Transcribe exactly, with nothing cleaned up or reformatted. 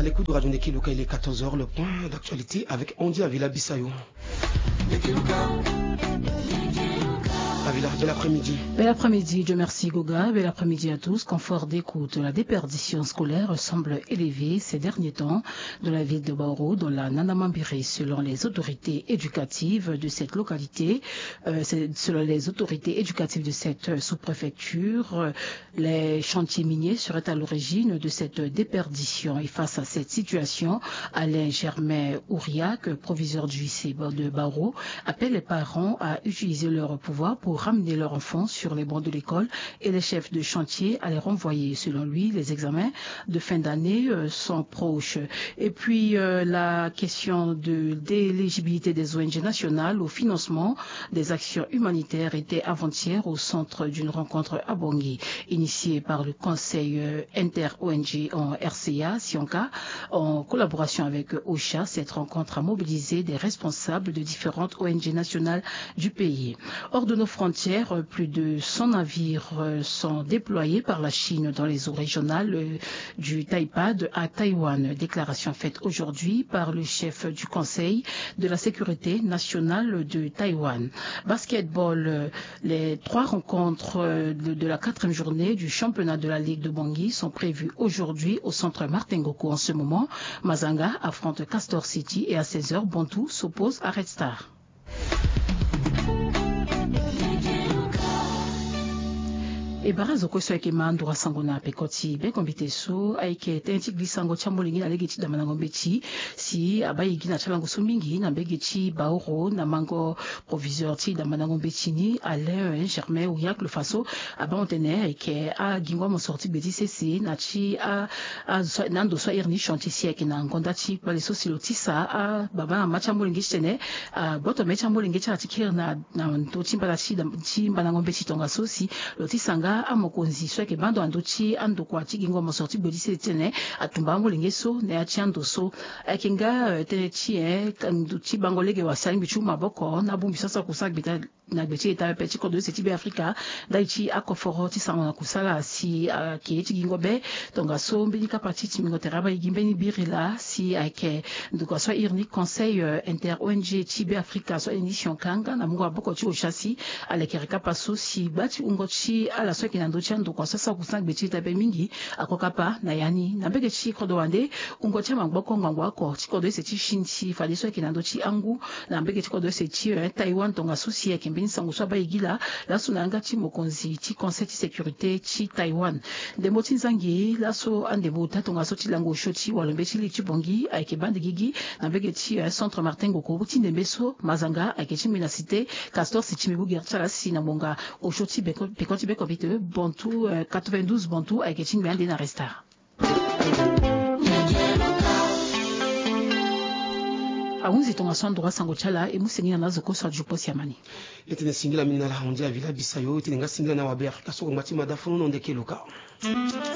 À l'écoute de Radio Nekiluka, il est quatorze heures, le point d'actualité avec Andy Avila Bissayo. Bel après-midi. Bel après-midi, Dieu merci Goga. Bel après-midi à tous. Confort d'écoute. La déperdition scolaire semble élevée ces derniers temps dans la ville de Baoro, dans la Nanamambiri, selon les autorités éducatives de cette localité. Euh, selon les autorités éducatives de cette sous-préfecture, euh, les chantiers miniers seraient à l'origine de cette déperdition. Et face à cette situation, Alain Germain Ouriac, proviseur du lycée de Baoro, appelle les parents à utiliser leur pouvoir pour ramener leurs enfants sur les bancs de l'école et les chefs de chantier à les renvoyer. Selon lui, les examens de fin d'année euh, sont proches. Et puis, euh, la question de d'éligibilité des O N G nationales au financement des actions humanitaires était avant-hier au centre d'une rencontre à Bangui, initiée par le Conseil euh, inter-O N G en R C A, Sionka, en collaboration avec OCHA. Cette rencontre a mobilisé des responsables de différentes O N G nationales du pays. Hors de nos frontières, plus de cent navires sont déployés par la Chine dans les eaux régionales du Taipad à Taïwan. Déclaration faite aujourd'hui par le chef du Conseil de la sécurité nationale de Taïwan. Basketball, les trois rencontres de la quatrième journée du championnat de la Ligue de Bangui sont prévues aujourd'hui au centre Martin Ngoko. En ce moment, Mazanga affronte Castor City et à seize heures, Bantou s'oppose à Red Star. E barazo kweso yake mandura sango na pekoti be kombite so aike tenti glisango chambolingi na legeti da manango beti si abayi gina chalango sumingi na begeti Baoro na mango proviseur ti da manango beti ni Alain Germain Ouriac le faso abantene aike a gingwa mo sorti beti cc na chi a a nando so irni chanti si yake na ngonda chi pale so silotisa a baba ma chambolingi chene a boto me chambolingi cha tikir na na to chimbala chi da chi manango beti tonga so si lotisanga amokonzi sweke bando andochi ando kwa chigingo mosorti bodise tene atumba molenge so ne achiando so akinga tene chi eh kanduchi bangolege wasali bichu maboko na bumbi sasa kusak bita na beti eta peti ko de seti be Afrika daichi akoforo ti sangona kusala si ke chigingo be tonga so mbika parti chimingo teraba igimbe ni birila si ake nduko so irni conseil inter O N G Tibe Afrika so émission kanga na mungo boko chi o chasi alekereka paso si bati ungochi ala so kinando chando kwa sasa kusanga beti tabe mingi akokapa na yani na bege chi kodo wande ungocha mangoko ngwangwa ko chi kodo seti shinchi fali so kinando chi angu na bege chi kodo seti Taiwan tonga susi yake mbini sango so bayigila la sunanga chi mokonzi chi conseil de sécurité chi Taiwan de motinzangi la so ande bota tonga so chi lango shoti walombe chi li bongi ayke bande gigi na bege chi centre Martin Ngoko buti beso mazanga ayke chi mina cité Castor City mibu gertala si na monga o shoti beko pekoti beko bite Bantou quatre-vingt-douze Bantou avec King Band na Restar. Aunzi tonga son droit sango chala e musengina nazo ko so jupo siamani. Etene singila minala Andy Avila Bissayo etene nga singila na wabe Afrika so ngati madafuno ndeke luka.